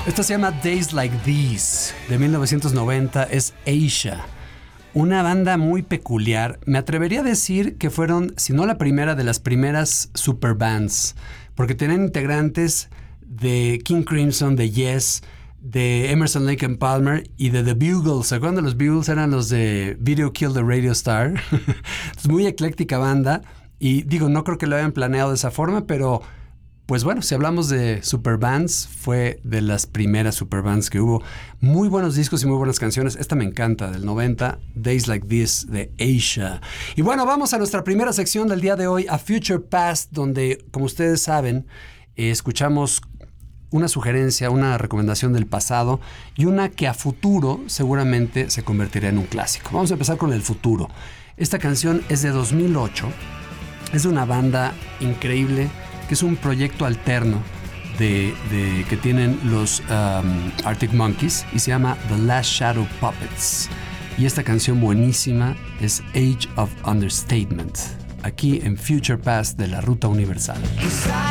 Esta se llama Days Like These, de 1990, es Asia. Una banda muy peculiar. Me atrevería a decir que fueron, si no la primera, de las primeras superbands, porque tenían integrantes de King Crimson, de Yes, de Emerson, Lake and Palmer y de The Bugles. ¿Se acuerdan de los Bugles? Eran los de Video Killed the Radio Star. Es muy ecléctica banda y digo, no creo que lo hayan planeado de esa forma, pero pues bueno, si hablamos de superbands, fue de las primeras superbands que hubo. Muy buenos discos y muy buenas canciones. Esta me encanta, del 90, Days Like This, de Asia. Y bueno, vamos a nuestra primera sección del día de hoy, A Future Past, donde, como ustedes saben, escuchamos una sugerencia, una recomendación del pasado y una que a futuro seguramente se convertirá en un clásico. Vamos a empezar con el futuro. Esta canción es de 2008. Es de una banda increíble, que es un proyecto alterno que tienen los Arctic Monkeys y se llama The Last Shadow Puppets. Y esta canción buenísima es Age of Understatement, aquí en Future Past de la Ruta Universal.